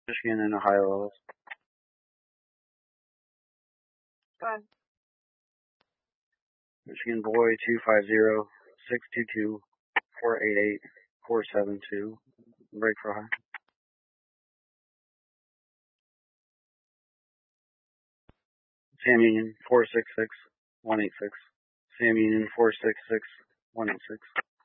Michigan and Ohio levels. Go ahead. Michigan boy 250-622-488-472. Break for high. Sam Union 466-186. Sam Union 466-186.